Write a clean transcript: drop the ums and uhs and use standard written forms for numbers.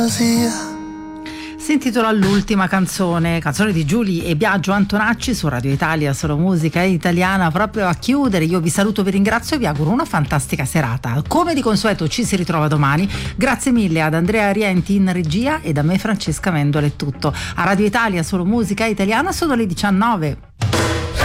Si intitola L'ultima canzone di Giulia e Biagio Antonacci su Radio Italia, solo musica italiana. Proprio a chiudere io vi saluto, vi ringrazio e vi auguro una fantastica serata. Come di consueto ci si ritrova domani. Grazie mille ad Andrea Rienti in regia e da me Francesca Mendola è tutto. A Radio Italia, solo musica italiana, sono le 19.